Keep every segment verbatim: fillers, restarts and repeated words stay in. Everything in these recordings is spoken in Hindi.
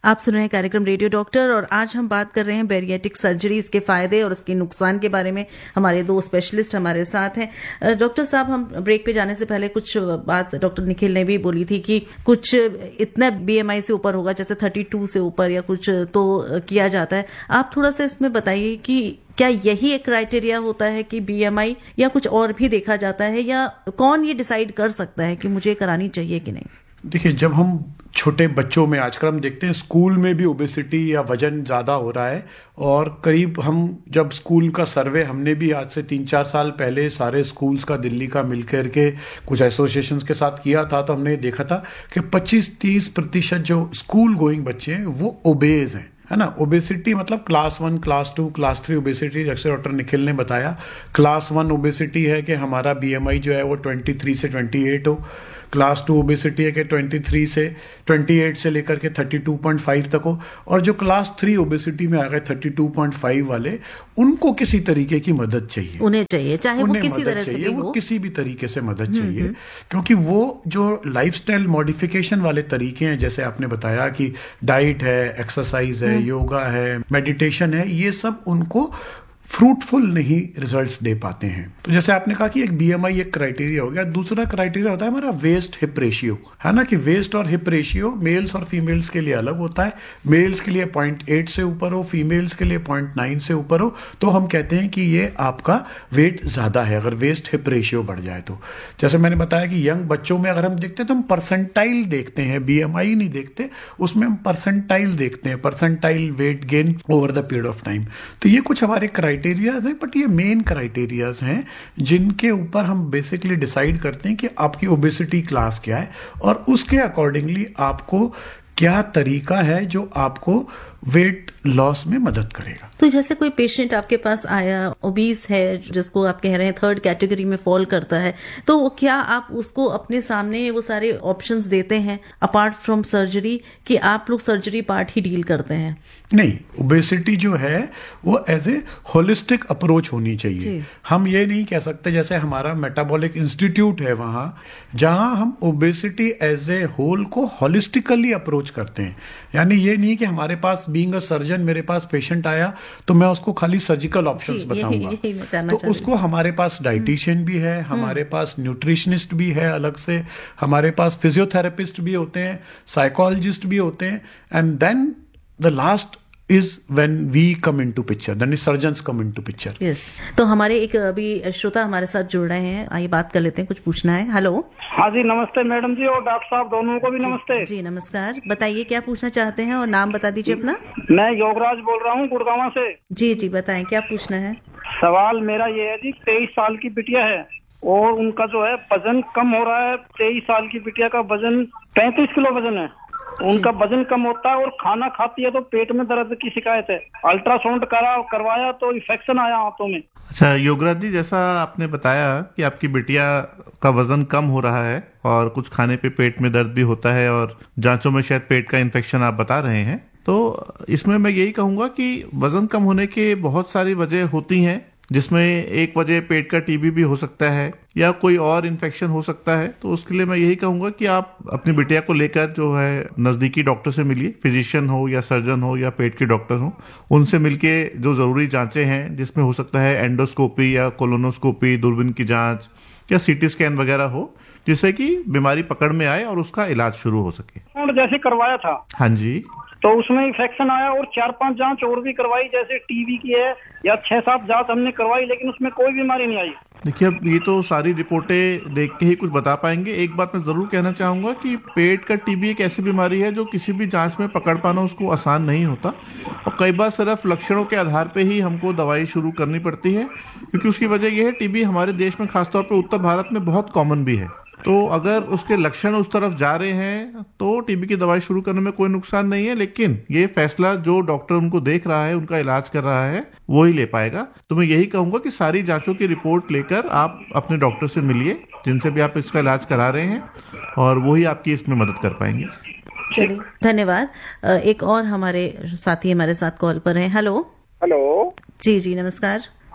आप सुन रहे हैं कार्यक्रम रेडियो डॉक्टर और आज हम बात कर रहे हैं बैरिएट्रिक सर्जरी, इसके फायदे और उसके नुकसान के बारे में। हमारे दो स्पेशलिस्ट हमारे साथ हैं। डॉक्टर साहब, हम ब्रेक पे जाने से पहले कुछ बात डॉक्टर निखिल ने भी बोली थी कि कुछ इतना बीएमआई से ऊपर होगा, जैसे बत्तीस से ऊपर या कुछ तो किया जाता है। आप थोड़ा सा इसमें बताइए कि क्या यही एक क्राइटेरिया होता है कि बीएमआई, या कुछ और भी देखा जाता है, या कौन ये डिसाइड कर सकता है कि मुझे करानी चाहिए कि नहीं? देखिए, जब हम छोटे बच्चों में आजकल हम देखते हैं स्कूल में भी ओबेसिटी या वजन ज़्यादा हो रहा है, और करीब हम जब स्कूल का सर्वे हमने भी आज से तीन चार साल पहले सारे स्कूल्स का दिल्ली का मिलकर के कुछ एसोसिएशंस के साथ किया था, तो हमने देखा था कि पच्चीस तीस प्रतिशत जो स्कूल गोइंग बच्चे हैं वो ओबेज हैं, है ना। ओबेसिटी मतलब class one, class to, class three obesity, जैसे डॉक्टर निखिल ने बताया। क्लास वन ओबेसिटी है कि हमारा बीएमआई जो है वो तेईस से अट्ठाईस हो। क्लास टू ओबेसिटी है कि तेईस से अट्ठाईस से लेकर के बत्तीस पॉइंट पाँच तक हो। और जो क्लास थ्री ओबेसिटी में आ गए बत्तीस पॉइंट पाँच वाले, उनको किसी तरीके की मदद चाहिए, उन्हें चाहिए, चाहे वो किसी तरह से भी वो हो, किसी भी तरीके से मदद चाहिए, क्योंकि वो जो लाइफस्टाइल मॉडिफिकेशन वाले तरीके हैं, जैसे आपने बताया कि डाइट है, एक्सरसाइज है, योगा है, मेडिटेशन है, ये सब उनको फ्रूटफुल नहीं रिजल्ट्स दे पाते हैं। तो जैसे आपने कहा कि एक बीएमआई एक क्राइटेरिया हो गया। दूसरा क्राइटेरिया होता है हमारा वेस्ट हिप रेशियो, है ना, कि वेस्ट और हिप रेशियो मेल्स और फीमेल्स के लिए अलग होता है। मेल्स के लिए पॉइंट एट से ऊपर हो, फीमेल्स के लिए पॉइंट नाइन से ऊपर हो, तो हम कहते हैं कि ये आपका वेट ज्यादा है, अगर वेस्ट हिप रेशियो बढ़ जाए तो। जैसे मैंने बताया कि यंग बच्चों में अगर हम देखते हैं तो हम परसेंटाइल देखते हैं, बीएमआई नहीं देखते, उसमें हम परसेंटाइल देखते हैं, percentile weight gain over the period of time. तो ये कुछ हमारे क्राइटेरियाज हैं, बट ये मेन क्राइटेरियाज हैं जिनके ऊपर हम बेसिकली डिसाइड करते हैं कि आपकी ओबेसिटी क्लास क्या है, और उसके अकॉर्डिंगली आपको क्या तरीका है जो आपको वेट लॉस में मदद करेगा। तो जैसे कोई पेशेंट आपके पास आया, ओबीस है, जिसको आप कह रहे हैं थर्ड कैटेगरी में फॉल करता है, तो क्या आप उसको अपने सामने वो सारे ऑप्शंस देते हैं अपार्ट फ्रॉम सर्जरी, कि आप लोग सर्जरी पार्ट ही डील करते हैं? नहीं, ओबेसिटी जो है वो एज ए होलिस्टिक अप्रोच होनी चाहिए। हम ये नहीं कह सकते, जैसे हमारा मेटाबॉलिक इंस्टीट्यूट है वहां जहां हम ओबेसिटी एज ए होल को होलिस्टिकली अप्रोच करते हैं। यानी ये नहीं कि हमारे पास बीइंग अ सर्जन मेरे पास पेशेंट आया तो मैं उसको खाली सर्जिकल ऑप्शंस बताऊंगा। तो उसको हमारे पास डाइटिशियन भी है, हमारे पास न्यूट्रिशनिस्ट भी है अलग से, हमारे पास फिजियोथेरेपिस्ट भी होते हैं, साइकोलॉजिस्ट भी होते हैं, and then the last is when we come into picture, then the surgeons come into picture. Yes. तो हमारे एक अभी श्रोता हमारे साथ जुड़ रहे हैं, आइए बात कर लेते हैं, कुछ पूछना है। हेलो। हाँ जी, नमस्ते मैडम जी, और डॉक्टर साहब दोनों को भी नमस्ते। जी नमस्कार, बताइए क्या पूछना चाहते हैं और नाम बता दीजिए अपना। मैं योगराज बोल रहा हूँ गुड़गांव से। जी जी बताएं, क्या पूछना है? सवाल मेरा ये है जी, तेईस साल की बिटिया है और उनका जो है वजन कम हो रहा है। तेईस साल की बिटिया का वजन पैंतीस किलो वजन है, उनका वजन कम होता है और खाना खाती है तो पेट में दर्द की शिकायत है। अल्ट्रासाउंड करा करवाया तो इन्फेक्शन आया हाथों में। अच्छा योगराज जी, जैसा आपने बताया कि आपकी बिटिया का वजन कम हो रहा है और कुछ खाने पे पेट में दर्द भी होता है और जांचों में शायद पेट का इन्फेक्शन आप बता रहे हैं, तो इसमें मैं यही कहूंगा कि वजन कम होने के बहुत सारी वजह होती हैं, जिसमें एक वजह पेट का टीबी भी हो सकता है या कोई और इन्फेक्शन हो सकता है। तो उसके लिए मैं यही कहूंगा कि आप अपनी बिटिया को लेकर जो है नजदीकी डॉक्टर से मिलिए, फिजिशियन हो या सर्जन हो या पेट के डॉक्टर हो, उनसे मिलके जो जरूरी जांचें हैं, जिसमें हो सकता है एंडोस्कोपी या कोलोनोस्कोपी, दूरबीन की जांच या सीटी स्कैन वगैरह हो, जिससे कि बीमारी पकड़ में आए और उसका इलाज शुरू हो सके। जैसे करवाया था, हाँ जी, तो उसमें इन्फेक्शन आया और चार पांच जांच और भी करवाई, जैसे टीबी की है या छह सात जांच हमने करवाई, लेकिन उसमें कोई बीमारी नहीं आई। देखिए, अब ये तो सारी रिपोर्टें देख के ही कुछ बता पाएंगे। एक बात मैं जरूर कहना चाहूंगा कि पेट का टीबी एक ऐसी बीमारी है जो किसी भी जांच में पकड़ पाना उसको आसान नहीं होता, और कई बार सिर्फ लक्षणों के आधार पे ही हमको दवाई शुरू करनी पड़ती है, क्योंकि उसकी वजह यह है टीबी हमारे देश में खासतौर पर उत्तर भारत में बहुत कॉमन भी है। तो अगर उसके लक्षण उस तरफ जा रहे हैं तो टीबी की दवाई शुरू करने में कोई नुकसान नहीं है, लेकिन ये फैसला जो डॉक्टर उनको देख रहा है, उनका इलाज कर रहा है, वो ही ले पाएगा। तो मैं यही कहूंगा कि सारी जांचों की रिपोर्ट लेकर आप अपने डॉक्टर से मिलिए, जिनसे भी आप इसका इलाज करा रहे हैं, और वो ही आपकी इसमें मदद कर पाएंगे। चलिए, धन्यवाद। एक और हमारे साथी हमारे साथ कॉल पर हैं। हेलो। हेलो। जी जी नमस्कार।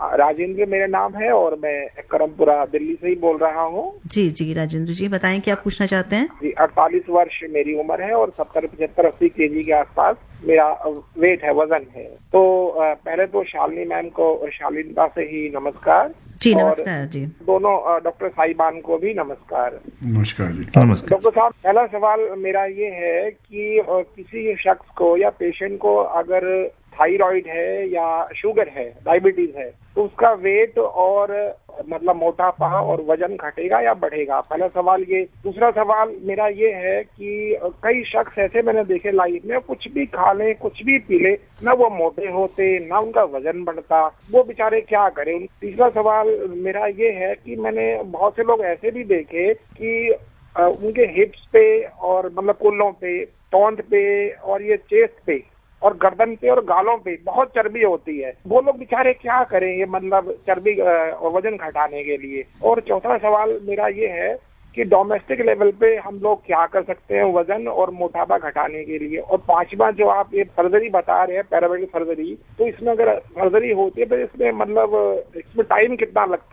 राजेंद्र मेरा नाम है और मैं करमपुरा दिल्ली से ही बोल रहा हूँ। जी जी राजेंद्र जी बताएं क्या आप पूछना चाहते हैं। जी अड़तालीस वर्ष मेरी उम्र है और सत्तर पचहत्तर अस्सी केजी के आसपास मेरा वेट है, वजन है। तो पहले तो शालिनी मैम को शालीनता से ही नमस्कार। जी नमस्कार जी। दोनों डॉक्टर साहिबान को भी नमस्कार। नमस्कार जी। नमस्कार डॉक्टर साहब, पहला सवाल मेरा ये है कि किसी शख्स को या पेशेंट को अगर थायराइड है या शुगर है, डायबिटीज है, तो उसका वेट और मतलब मोटापा और वजन घटेगा या बढ़ेगा? पहला सवाल ये। दूसरा सवाल मेरा ये है कि कई शख्स ऐसे मैंने देखे लाइफ में, कुछ भी खा ले कुछ भी पी ले, ना वो मोटे होते ना उनका वजन बढ़ता, वो बेचारे क्या करें? तीसरा सवाल मेरा ये है कि मैंने बहुत से लोग ऐसे भी देखे कि उनके हिप्स पे और मतलब कुल्लों पे, टोंट पे और ये चेस्ट पे और गर्दन पे और गालों पे बहुत चर्बी होती है। वो लोग बेचारे क्या करें ये मतलब चर्बी और वजन घटाने के लिए? और चौथा सवाल मेरा ये है कि डोमेस्टिक लेवल पे हम लोग क्या कर सकते हैं वजन और मोटापा घटाने के लिए? और पांचवा जो आप ये सर्जरी बता रहे हैं, पैरामेडिकल सर्जरी, तो इसमें अगर सर्जरी होती है तो इसमें मतलब इसमें टाइम कितना लगता है?